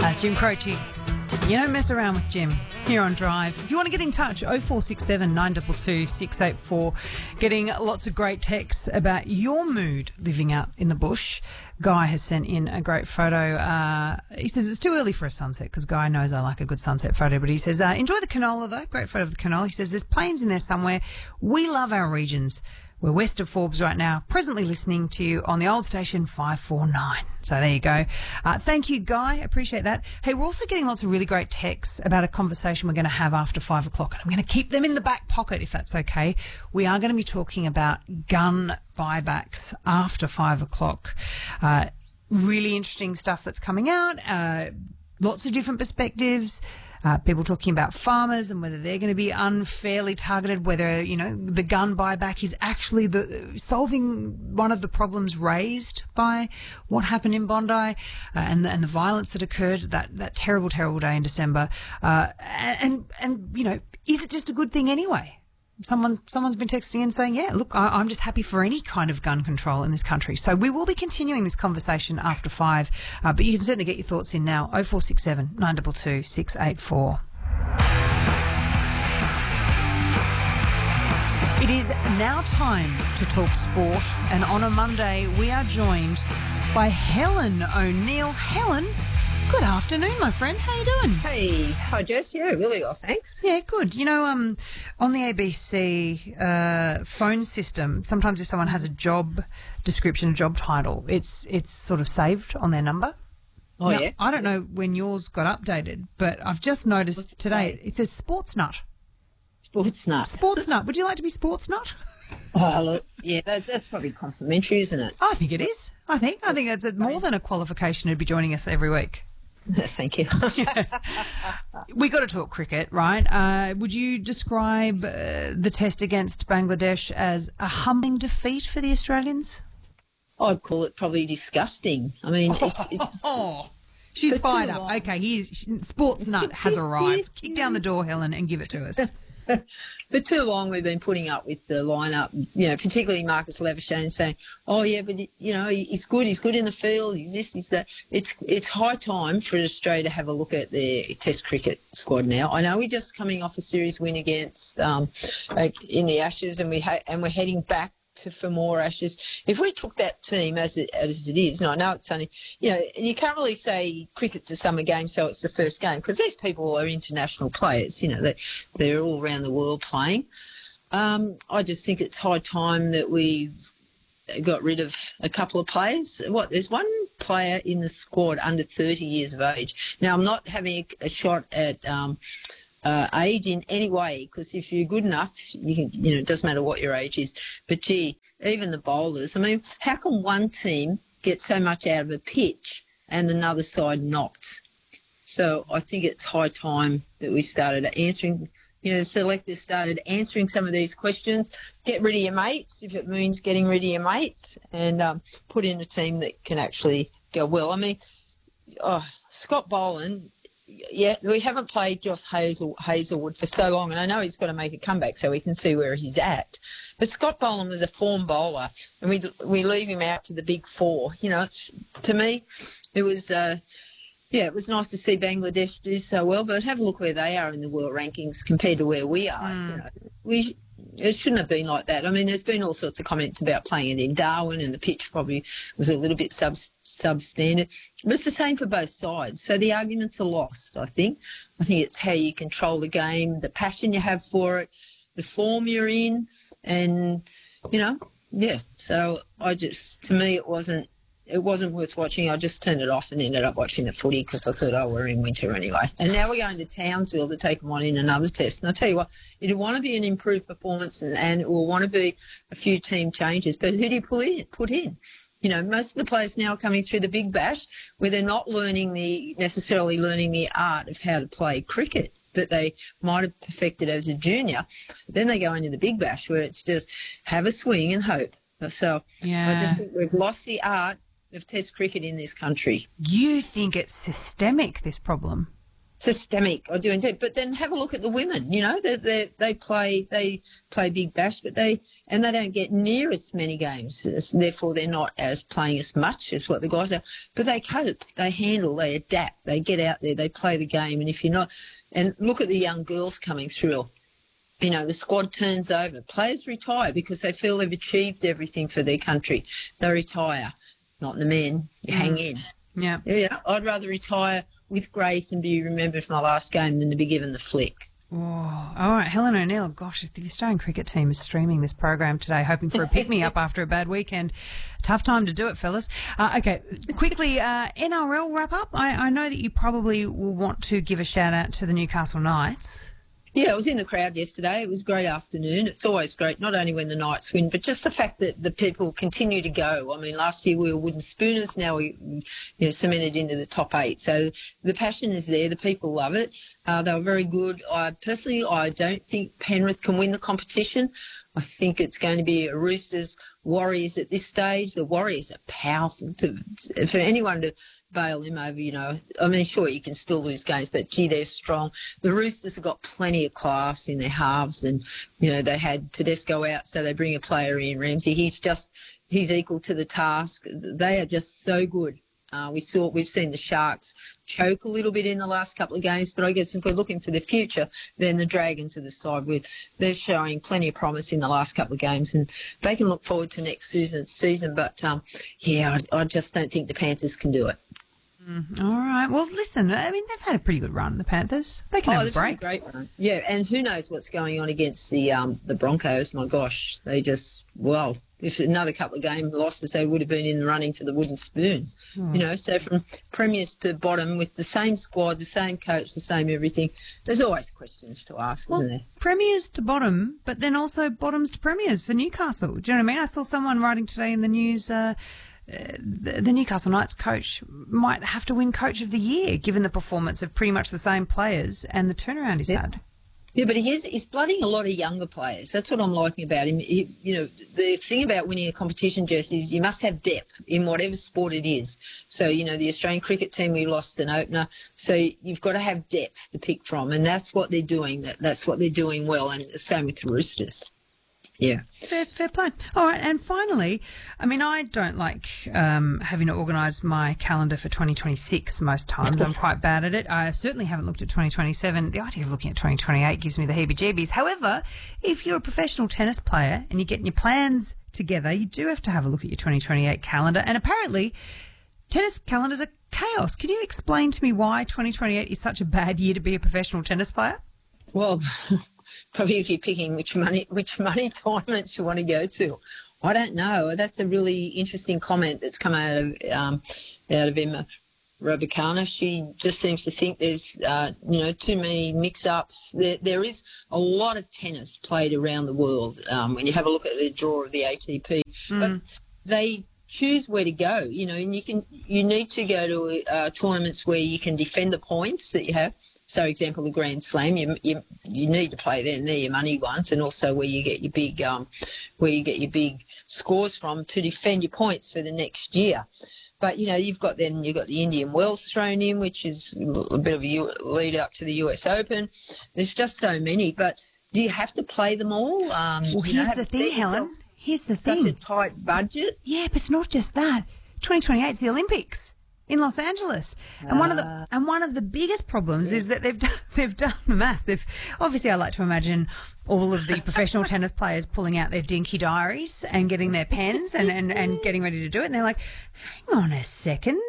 That's Jim Croce. You don't mess around with Jim here on Drive. If you want to get in touch, 0467 922 684. Getting lots of great texts about your mood living out in the bush. Guy has sent in a great photo. He says it's too early for a sunset because Guy knows I like a good sunset photo. But he says, enjoy the canola though. Great photo of the canola. He says there's planes in there somewhere. We love our regions. We're west of Forbes right now, presently listening to you on the old station 549. So there you go. Thank you, Guy. Appreciate that. Hey, we're also getting lots of really great texts about a conversation we're going to have after 5 o'clock. And I'm going to keep them in the back pocket if that's okay. We are going to be talking about gun buybacks after 5 o'clock. Really interesting stuff that's coming out. Lots of different perspectives. People talking about farmers and whether they're going to be unfairly targeted, whether, you know, the gun buyback is actually solving one of the problems raised by what happened in Bondi, and the violence that occurred that terrible, terrible day in December. And, you know, is it just a good thing anyway? Someone's been texting in saying, yeah, look, I'm just happy for any kind of gun control in this country. So we will be continuing this conversation after 5, but you can certainly get your thoughts in now, 0467 922 684. It is now time to talk sport, and on a Monday we are joined by Helen O'Neill. Helen, good afternoon, my friend. How you doing? Hey, hi Jess. Yeah, really well, thanks. Yeah, good. You know, on the ABC phone system, sometimes if someone has a job description, a job title, it's sort of saved on their number. Oh, now, yeah? I don't know when yours got updated, but I've just noticed today it says Sports Nut. Sports Nut. Sports Nut. Would you like to be Sports Nut? Oh, look, yeah, that's probably complimentary, isn't it? I think it is. I think that's more than a qualification to be joining us every week. Thank you. We got to talk cricket, right? Would you describe the test against Bangladesh as a humbling defeat for the Australians? I'd call it probably disgusting. I mean, it's she's fired up. Okay, Sports Nut has arrived. Kick down the door, Helen, and give it to us. For too long we've been putting up with the lineup, you know, particularly Marcus Labuschagne saying, oh, yeah, but, you know, he's good in the field, he's this, he's that. It's high time for Australia to have a look at their Test cricket squad now. I know we're just coming off a series win against in the Ashes, and we're heading back for more Ashes. If we took that team as it is, and I know it's only, you know, you can't really say cricket's a summer game, so it's the first game, because these people are international players, you know, they're all around the world playing. I just think it's high time that we got rid of a couple of players. There's one player in the squad under 30 years of age. Now, I'm not having a shot at age in any way, because if you're good enough, you can, you know, it doesn't matter what your age is. But gee, even the bowlers, I mean, how can one team get so much out of a pitch and another side not? So I think it's high time that we started answering, you know, the selectors started answering some of these questions. Get rid of your mates, if it means getting rid of your mates, and put in a team that can actually go well. I mean, Scott Boland, yeah, we haven't played Josh Hazlewood for so long, and I know he's got to make a comeback so we can see where he's at. But Scott Boland was a form bowler, and we leave him out to the big four. You know, to me, it was it was nice to see Bangladesh do so well, but have a look where they are in the world rankings compared to where we are. You know, it shouldn't have been like that. I mean, there's been all sorts of comments about playing it in Darwin, and the pitch probably was a little bit substandard. But it's the same for both sides. So the arguments are lost, I think. I think it's how you control the game, the passion you have for it, the form you're in, and, you know, yeah. So to me, it wasn't worth watching. I just turned it off and ended up watching the footy because I thought, we're in winter anyway. And now we're going to Townsville to take them on in another test. And I'll tell you what, it'll want to be an improved performance and it will want to be a few team changes. But who do you put in? You know, most of the players now are coming through the Big Bash where they're not necessarily learning the art of how to play cricket that they might have perfected as a junior. Then they go into the Big Bash where it's just have a swing and hope. So I just think we've lost the art of Test cricket in this country. You think it's systemic, this problem? systemic. I do indeed. But then have a look at the women. You know, they play Big Bash, but they don't get near as many games. Therefore, they're not as playing as much as what the guys are. But they cope, they handle, they adapt, they get out there, they play the game. And if you're not, and look at the young girls coming through. You know, the squad turns over. Players retire because they feel they've achieved everything for their country. They retire. Not the men. You hang in. Yeah. Yeah. I'd rather retire with grace and be remembered for my last game than to be given the flick. Oh, all right, Helen O'Neill. Gosh, the Australian cricket team is streaming this program today, hoping for a pick-me-up after a bad weekend. Tough time to do it, fellas. Okay, quickly, NRL wrap-up. I know that you probably will want to give a shout-out to the Newcastle Knights. Yeah, I was in the crowd yesterday. It was a great afternoon. It's always great, not only when the Knights win, but just the fact that the people continue to go. I mean, last year we were wooden spooners. Now we cemented into the top 8. So the passion is there. The people love it. They were very good. I don't think Penrith can win the competition. I think it's going to be a Roosters Warriors at this stage. The Warriors are powerful. For anyone to bail them over, you know, I mean, sure, you can still lose games, but gee, they're strong. The Roosters have got plenty of class in their halves, and you know they had Tedesco out, so they bring a player in, Ramsey. He's equal to the task. They are just so good. We've seen the Sharks choke a little bit in the last couple of games, but I guess if we're looking for the future, then the Dragons are the side they're showing plenty of promise in the last couple of games, and they can look forward to next season. But I just don't think the Panthers can do it. All right. Well, listen, I mean, they've had a pretty good run, the Panthers. They can have a break. Great run. Yeah, and who knows what's going on against the Broncos. My gosh, they just, well, if another couple of game losses, they would have been in the running for the wooden spoon. You know, so from premiers to bottom with the same squad, the same coach, the same everything, there's always questions to ask, isn't there? Premiers to bottom, but then also bottoms to premiers for Newcastle. Do you know what I mean? I saw someone writing today in the news, the Newcastle Knights coach might have to win Coach of the Year, given the performance of pretty much the same players and the turnaround he's had. Yeah, but he's blooding a lot of younger players. That's what I'm liking about him. You know, the thing about winning a competition, Jess, is you must have depth in whatever sport it is. So, you know, the Australian cricket team, we lost an opener. So you've got to have depth to pick from, and that's what they're doing. That's what they're doing well, and the same with the Roosters. Yeah. Fair play. All right, and finally, I mean, I don't like having to organise my calendar for 2026 most times. I'm quite bad at it. I certainly haven't looked at 2027. The idea of looking at 2028 gives me the heebie-jeebies. However, if you're a professional tennis player and you're getting your plans together, you do have to have a look at your 2028 calendar. And apparently, tennis calendars are chaos. Can you explain to me why 2028 is such a bad year to be a professional tennis player? Well, probably if you're picking which money tournaments you want to go to. I don't know. That's a really interesting comment that's come out of Emma Raducanu. She just seems to think there's too many mix-ups. There is a lot of tennis played around the world when you have a look at the draw of the ATP. But they choose where to go, you know, and you need to go to tournaments where you can defend the points that you have. So, example, the Grand Slam, you need to play there, and they're your money ones, and also where you get your big scores from to defend your points for the next year. But you know, you've got the Indian Wells thrown in, which is a bit of a lead up to the US Open. There's just so many, but do you have to play them all? Well, here's the thing, Helen. Here's the thing. Such a tight budget. Yeah, but it's not just that. 2028 is the Olympics in Los Angeles, and one of the biggest problems is that they've done massive. Obviously, I like to imagine all of the professional tennis players pulling out their dinky diaries and getting their pens and getting ready to do it. And they're like, hang on a second,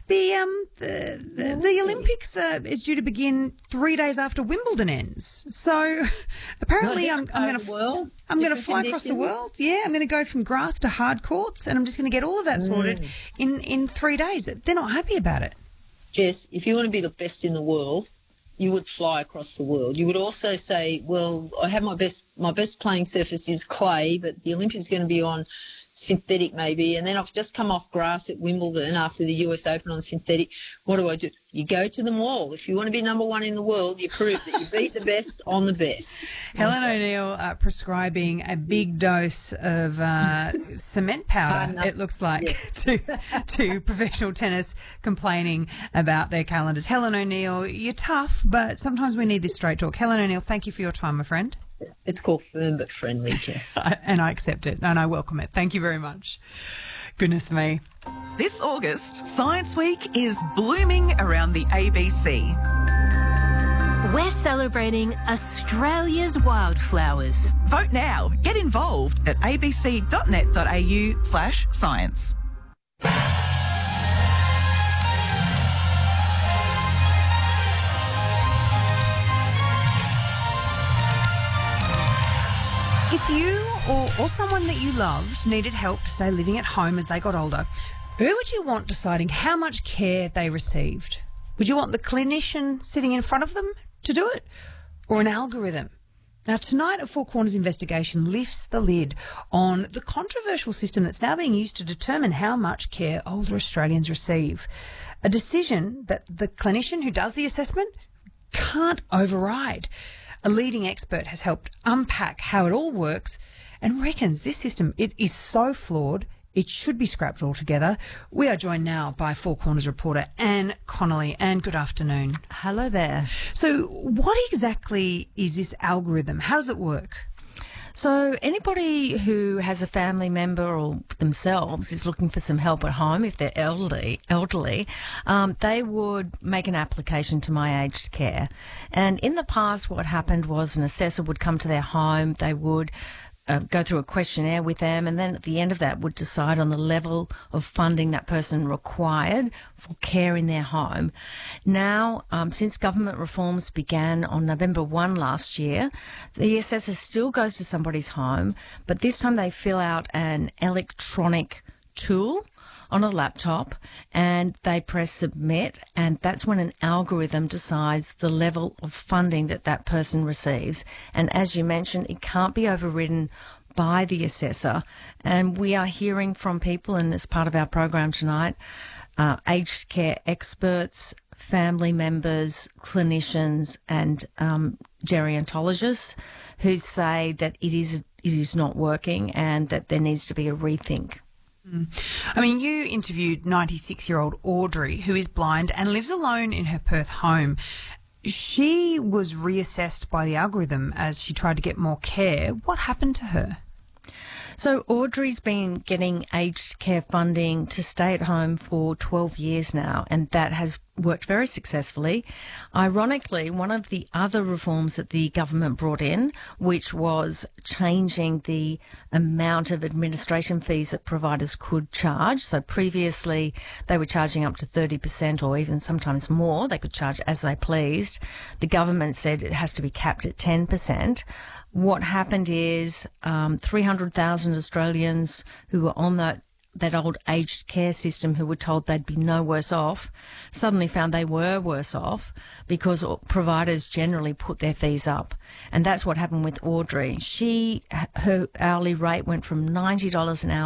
the Olympics is due to begin 3 days after Wimbledon ends. So apparently, I'm going to fly across the world. Yeah, I'm going to go from grass to hard courts, and I'm just going to get all of that sorted in 3 days. They're not happy about it. Jess, if you want to be the best in the world, you would fly across the world. You would also say, well, I have my best playing surface is clay, but the Olympics is going to be on synthetic maybe, and then I've just come off grass at Wimbledon after the US Open on synthetic. What do? You go to the mall. If you want to be number one in the world, you prove that you beat the best on the best. Helen O'Neill prescribing a big dose of cement powder, it looks like, to professional tennis complaining about their calendars. Helen O'Neill, you're tough, but sometimes we need this straight talk. Helen O'Neill, thank you for your time, my friend. It's called firm but friendly, Jess. And I accept it and I welcome it. Thank you very much. Goodness me. This August, Science Week is blooming around the ABC. We're celebrating Australia's wildflowers. Vote now. Get involved at abc.net.au/science. If you or someone that you loved needed help to stay living at home as they got older, who would you want deciding how much care they received? Would you want the clinician sitting in front of them to do it, or an algorithm? Now, tonight, a Four Corners investigation lifts the lid on the controversial system that's now being used to determine how much care older Australians receive. A decision that the clinician who does the assessment can't override. A leading expert has helped unpack how it all works and reckons this system, it is so flawed, it should be scrapped altogether. We are joined now by Four Corners reporter Anne Connolly. Anne, good afternoon. Hello there. So what exactly is this algorithm? How does it work? So anybody who has a family member or themselves is looking for some help at home, if they're elderly, they would make an application to My Aged Care. And in the past, what happened was an assessor would come to their home, they would go through a questionnaire with them, and then at the end of that would decide on the level of funding that person required for care in their home. Now, since government reforms began on November 1 last year, the assessor still goes to somebody's home, but this time they fill out an electronic tool on a laptop and they press submit, and that's when an algorithm decides the level of funding that that person receives. And as you mentioned, it can't be overridden by the assessor. And we are hearing from people, and as part of our program tonight, aged care experts, family members, clinicians and gerontologists who say that it is not working and that there needs to be a rethink. I mean, you interviewed 96-year-old Audrey, who is blind and lives alone in her Perth home. She was reassessed by the algorithm as she tried to get more care. What happened to her? So Audrey's been getting aged care funding to stay at home for 12 years now, and that has worked very successfully. Ironically, one of the other reforms that the government brought in, which was changing the amount of administration fees that providers could charge. So previously they were charging up to 30% or even sometimes more. They could charge as they pleased. The government said it has to be capped at 10%. What happened is 300,000 Australians who were on that old aged care system, who were told they'd be no worse off, suddenly found they were worse off because providers generally put their fees up. And that's what happened with Audrey. Her hourly rate went from $90 an hour